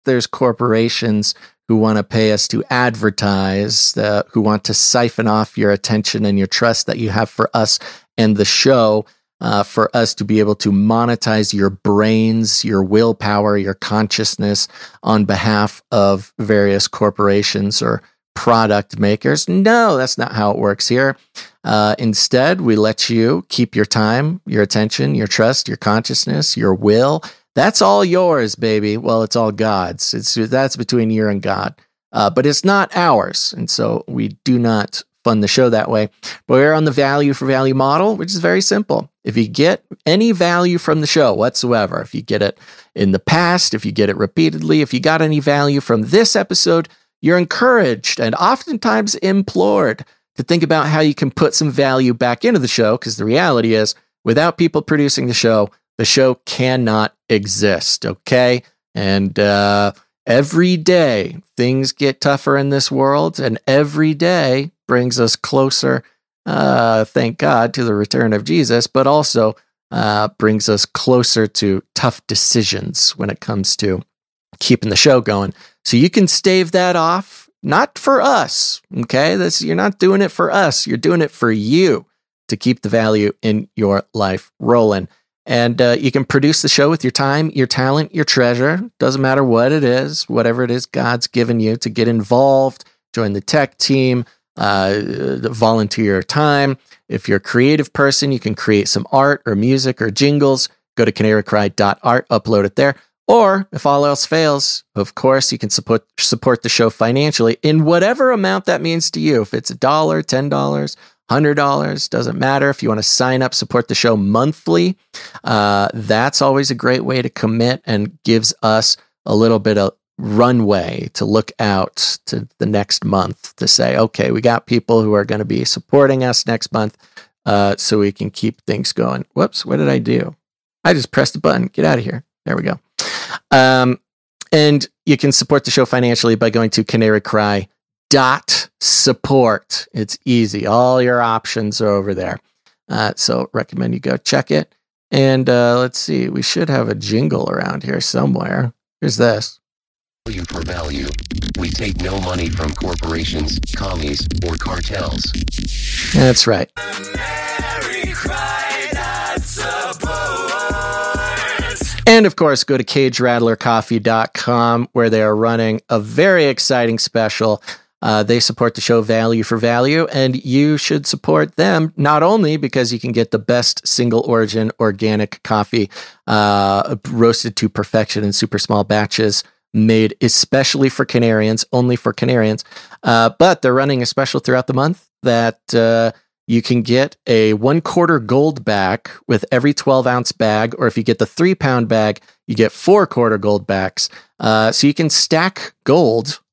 there's corporations who want to pay us to advertise, who want to siphon off your attention and your trust that you have for us and the show, for us to be able to monetize your brains, your willpower, your consciousness on behalf of various corporations or product makers. No, that's not how it works here. Instead, we let you keep your time, your attention, your trust, your consciousness, your will. That's all yours, baby. Well, it's all God's. That's between you and God. But it's not ours. And so we do not fund the show that way. But we're on the value for value model, which is very simple. If you get any value from the show whatsoever, if you get it in the past, if you get it repeatedly, if you got any value from this episode, you're encouraged and oftentimes implored to think about how you can put some value back into the show, because the reality is, without people producing the show cannot exist, okay? And every day, things get tougher in this world, and every day brings us closer, thank God, to the return of Jesus, but also brings us closer to tough decisions when it comes to keeping the show going. So you can stave that off, not for us, okay? You're not doing it for us. You're doing it for you to keep the value in your life rolling. And you can produce the show with your time, your talent, your treasure. Doesn't matter what it is, whatever it is God's given you to get involved, join the tech team, volunteer your time. If you're a creative person, you can create some art or music or jingles. Go to canarycry.art, upload it there. Or if all else fails, of course, you can support the show financially in whatever amount that means to you. If it's $1, $10, $100, doesn't matter. If you want to sign up, support the show monthly, that's always a great way to commit and gives us a little bit of runway to look out to the next month to say, okay, we got people who are going to be supporting us next month, so we can keep things going. Whoops, what did I do? I just pressed a button. Get out of here. There we go. And you can support the show financially by going to canarycry.support. It's easy. All your options are over there. So recommend you go check it. And let's see, we should have a jingle around here somewhere. Here's this. Value for value. We take no money from corporations, commies, or cartels. That's right. And of course, go to CageRattlerCoffee.com, where they are running a very exciting special. They support the show value for value, and you should support them not only because you can get the best single origin organic coffee roasted to perfection in super small batches, made especially for Canarians, only for Canarians, but they're running a special throughout the month that you can get a 1/4 gold back with every 12-ounce bag, or if you get the 3-pound bag, you get 4/4 gold backs. So you can stack gold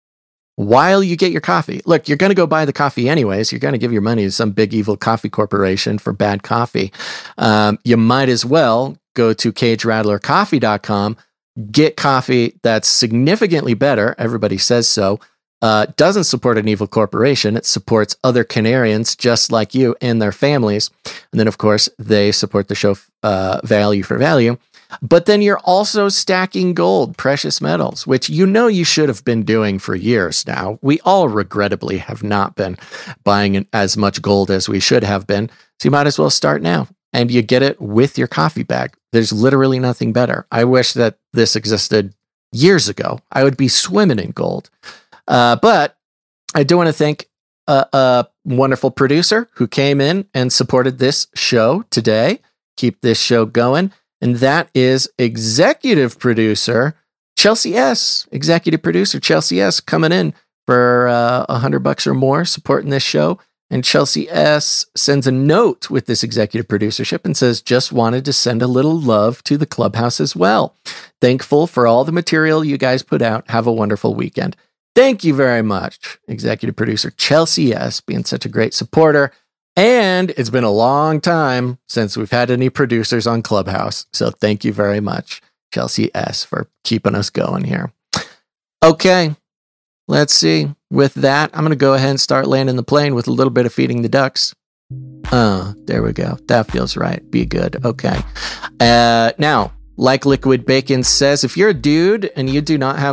while you get your coffee. Look, you're going to go buy the coffee anyways. You're going to give your money to some big evil coffee corporation for bad coffee. You might as well go to CageRattlerCoffee.com, get coffee that's significantly better. Everybody says so. Doesn't support an evil corporation. It supports other Canarians just like you and their families. And then, of course, they support the show value for value. But then you're also stacking gold, precious metals, which you should have been doing for years now. We all regrettably have not been buying as much gold as we should have been. So you might as well start now. And you get it with your coffee bag. There's literally nothing better. I wish that this existed years ago. I would be swimming in gold. But I do want to thank a wonderful producer who came in and supported this show today. Keep this show going. And that is executive producer Chelsea S. Executive producer Chelsea S. coming in for $100 or more supporting this show. And Chelsea S. sends a note with this executive producership and says, just wanted to send a little love to the clubhouse as well. Thankful for all the material you guys put out. Have a wonderful weekend. Thank you very much, executive producer Chelsea S., being such a great supporter. And it's been a long time since we've had any producers on Clubhouse. So thank you very much, Chelsea S., for keeping us going here. Okay, let's see. With that, I'm going to go ahead and start landing the plane with a little bit of feeding the ducks. There we go. That feels right. Be good. Okay. Now, Like Liquid Bacon says, if you're a dude and you do not have